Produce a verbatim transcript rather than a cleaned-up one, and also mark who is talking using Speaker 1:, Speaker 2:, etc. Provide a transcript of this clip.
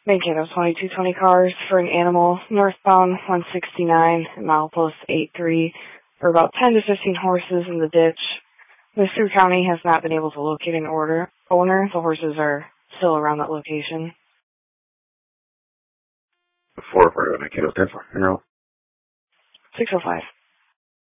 Speaker 1: Mankato twenty-two twenty cars for an animal northbound one sixty-nine at milepost eight three for about ten to fifteen horses in the ditch. Mister County has not been able to locate an order owner. The horses are still around that location.
Speaker 2: four for Mankato ten four. No.
Speaker 1: six oh five.